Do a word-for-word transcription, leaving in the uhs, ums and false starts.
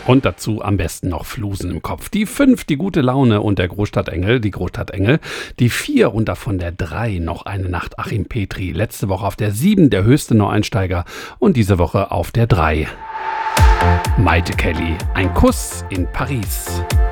Und dazu am besten noch Flusen im Kopf. Die fünf, die gute Laune und der Großstadtengel, die Großstadtengel. Die vier und davon der drei, noch eine Nacht Achim Petri. Letzte Woche auf der sieben, der höchste Neueinsteiger. Und diese Woche auf der drei. Maite Kelly, ein Kuss in Paris.